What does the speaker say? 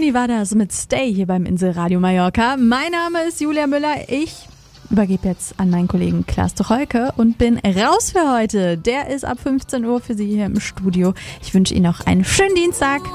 Toni war das mit Stay hier beim Inselradio Mallorca. Mein Name ist Julia Müller. Ich übergebe jetzt an meinen Kollegen Klaas Tucholke und bin raus für heute. Der ist ab 15 Uhr für Sie hier im Studio. Ich wünsche Ihnen noch einen schönen Dienstag.